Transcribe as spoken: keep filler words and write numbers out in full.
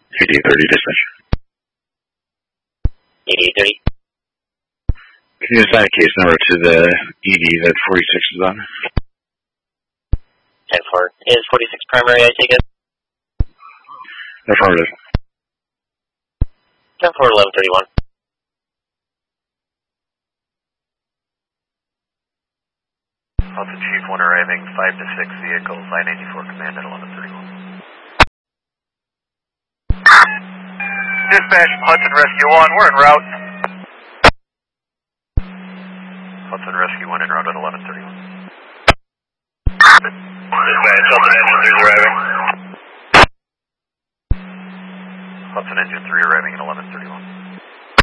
eighty-eight thirty dispatch. eighty-eight thirty. Can you assign a case number to the E D that forty-six is on? ten four. Is forty-six primary, I take it? Affirmative. ten four, eleven thirty-one. Alpha Chief one arriving, five to six vehicles, I ninety-four command at eleven thirty-one. Dispatch, Hudson Rescue one, we're en route. Hudson Rescue one en route at eleven thirty-one. Dispatch, Hudson Engine three is arriving. Hudson Engine three arriving at eleven thirty-one.